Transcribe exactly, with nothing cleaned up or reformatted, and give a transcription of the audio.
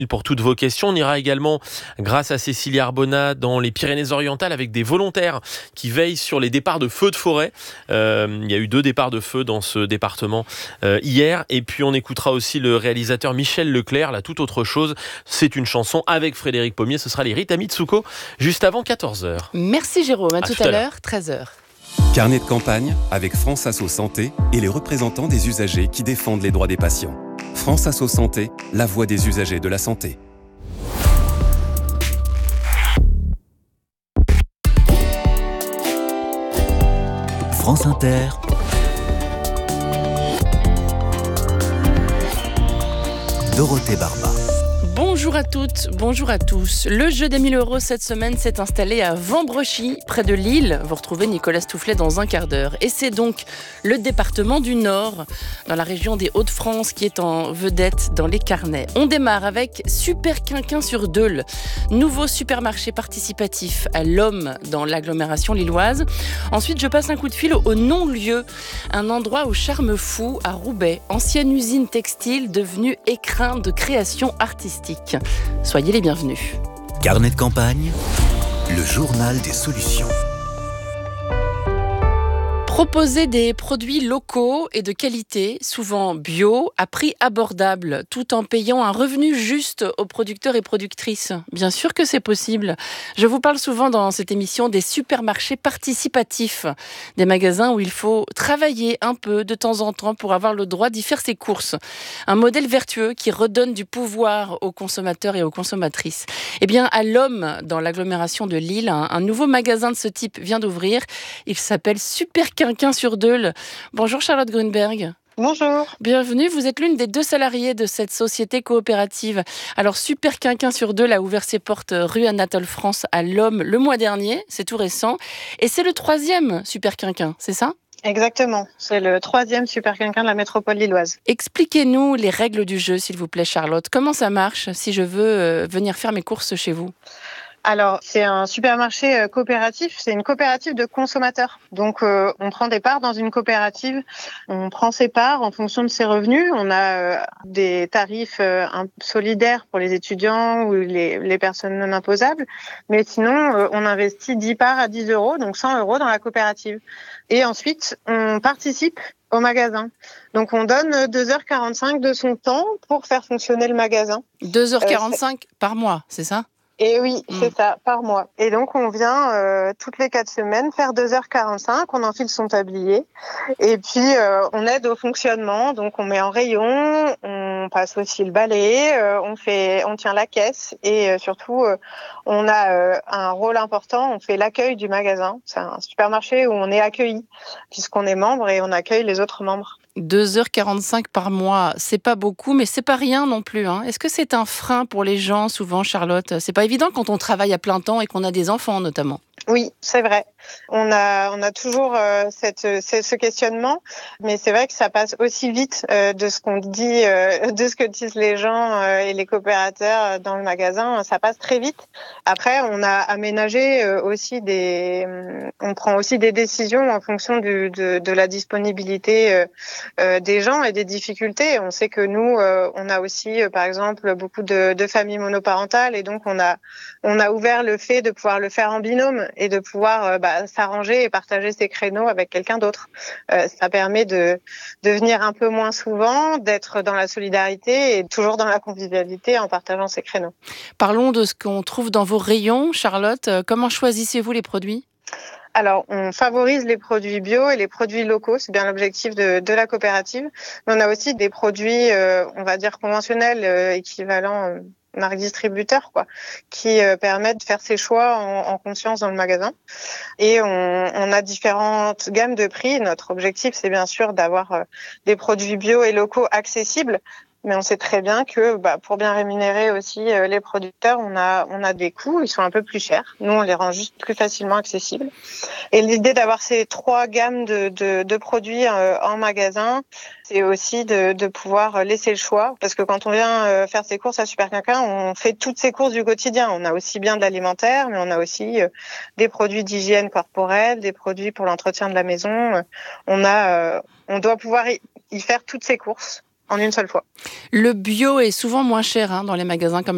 pour toutes vos questions. On ira également, grâce à Cécilie Arbona, dans les Pyrénées-Orientales avec des volontaires qui veillent sur les départs de feux de forêt. Euh, il y a eu deux départs de feu dans ce département euh, hier. Et puis on écoutera aussi le réalisateur Michel Leclerc, là, tout autre chose. C'est une chanson avec Frédéric Pommier. Ce sera les Rita Mitsuko juste avant quatorze heures. Merci Jérôme, à, à tout, tout à à l'heure, l'heure, treize heures. Carnet de campagne avec France Asso Santé et les représentants des usagers qui défendent les droits des patients. France Asso Santé, la voix des usagers de la santé. France Inter. Dorothée Barba. Bonjour à toutes, bonjour à tous. Le jeu des mille euros cette semaine s'est installé à Vambrechy, près de Lille. Vous retrouvez Nicolas Stoufflet dans un quart d'heure. Et c'est donc le département du Nord, dans la région des Hauts-de-France, qui est en vedette dans les carnets. On démarre avec Super Quinquin sur Deuil, nouveau supermarché participatif à l'Homme dans l'agglomération lilloise. Ensuite, je passe un coup de fil au non-lieu, un endroit au charme fou à Roubaix, ancienne usine textile devenue écrin de création artistique. Soyez les bienvenus. Carnet de campagne, le journal des solutions. Proposer des produits locaux et de qualité, souvent bio, à prix abordable, tout en payant un revenu juste aux producteurs et productrices. Bien sûr que c'est possible. Je vous parle souvent dans cette émission des supermarchés participatifs, des magasins où il faut travailler un peu de temps en temps pour avoir le droit d'y faire ses courses. Un modèle vertueux qui redonne du pouvoir aux consommateurs et aux consommatrices. Eh bien, à l'Homme, dans l'agglomération de Lille, un, un nouveau magasin de ce type vient d'ouvrir. Il s'appelle Super Quinquin sur Deuil. Bonjour Charlotte Grunberg. Bonjour. Bienvenue, vous êtes l'une des deux salariées de cette société coopérative. Alors Super Quinquin sur Deuil a ouvert ses portes rue Anatole France à l'Homme le mois dernier, c'est tout récent. Et c'est le troisième Super Quinquin, c'est ça ? Exactement, c'est le troisième Super Quinquin de la métropole lilloise. Expliquez-nous les règles du jeu, s'il vous plaît Charlotte. Comment ça marche si je veux euh, venir faire mes courses chez vous ? Alors, c'est un supermarché coopératif, c'est une coopérative de consommateurs. Donc, euh, on prend des parts dans une coopérative, on prend ses parts en fonction de ses revenus. On a euh, des tarifs euh, solidaires pour les étudiants ou les, les personnes non imposables. Mais sinon, euh, on investit dix parts à dix euros, donc cent euros dans la coopérative. Et ensuite, on participe au magasin. Donc, on donne deux heures quarante-cinq de son temps pour faire fonctionner le magasin. deux heures quarante-cinq euh, par mois, c'est ça ? Et oui, c'est mmh. ça, par mois. Et donc, on vient euh, toutes les quatre semaines faire deux heures quarante-cinq, on enfile son tablier. Et puis, euh, on aide au fonctionnement. Donc, on met en rayon, on passe aussi le balai, euh, on fait, on tient la caisse. Et euh, surtout, euh, on a euh, un rôle important, on fait l'accueil du magasin. C'est un supermarché où on est accueilli, puisqu'on est membre et on accueille les autres membres. deux heures quarante-cinq par mois, c'est pas beaucoup, mais c'est pas rien non plus. Hein. Est-ce que c'est un frein pour les gens, souvent, Charlotte ? C'est pas évident quand on travaille à plein temps et qu'on a des enfants, notamment. Oui, c'est vrai. On a, on a toujours euh, cette, ce, ce questionnement, mais c'est vrai que ça passe aussi vite euh, de ce qu'on dit, euh, de ce que disent les gens euh, et les coopérateurs dans le magasin. Ça passe très vite. Après, on a aménagé euh, aussi des, on prend aussi des décisions en fonction du, de, de la disponibilité euh, euh, des gens et des difficultés. On sait que nous, euh, on a aussi, euh, par exemple, beaucoup de, de familles monoparentales, et donc on a, on a ouvert le fait de pouvoir le faire en binôme et de pouvoir euh, bah, s'arranger et partager ses créneaux avec quelqu'un d'autre. Euh, ça permet de, de venir un peu moins souvent, d'être dans la solidarité et toujours dans la convivialité en partageant ses créneaux. Parlons de ce qu'on trouve dans vos rayons, Charlotte. Comment choisissez-vous les produits ? Alors, on favorise les produits bio et les produits locaux, c'est bien l'objectif de, de la coopérative. Mais on a aussi des produits, euh, on va dire, conventionnels, euh, équivalents euh, marque distributeur, quoi, qui euh, permettent de faire ses choix en, en conscience dans le magasin. Et on, on a différentes gammes de prix. Notre objectif, c'est bien sûr d'avoir euh, des produits bio et locaux accessibles. Mais on sait très bien que bah, pour bien rémunérer aussi euh, les producteurs, on a on a des coûts, ils sont un peu plus chers. Nous, on les rend juste plus facilement accessibles. Et l'idée d'avoir ces trois gammes de, de, de produits euh, en magasin, c'est aussi de, de pouvoir laisser le choix. Parce que quand on vient euh, faire ses courses à Super Quinquin, on fait toutes ses courses du quotidien. On a aussi bien de l'alimentaire, mais on a aussi euh, des produits d'hygiène corporelle, des produits pour l'entretien de la maison. On a, euh, on doit pouvoir y, y faire toutes ses courses en une seule fois. Le bio est souvent moins cher hein, dans les magasins comme